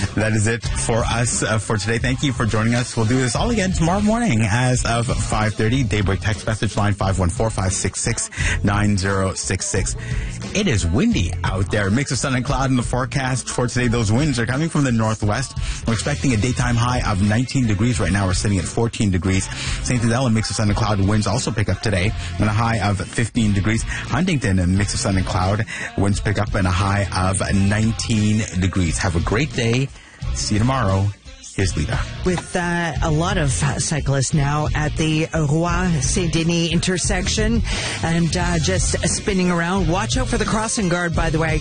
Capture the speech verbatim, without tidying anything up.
That is it for us uh, for today. Thank you for joining us. We'll do this all again tomorrow morning as of five thirty. Daybreak text message line five one four, five six six, nine zero six six. It is windy out there. Mix of sun and cloud in the forecast for today. Those winds are coming from the northwest. We're expecting a daytime high of nineteen degrees. Right now we're sitting at fourteen degrees. Saint Adela, mix of sun and cloud. Winds also pick up today and a high of fifteen degrees. Huntington, a mix of sun and cloud. Winds pick up and a high of nineteen degrees. Have a great day. See you tomorrow. Here's Lita. With uh, a lot of cyclists now at the Roi-Saint-Denis intersection and uh, just spinning around. Watch out for the crossing guard, by the way.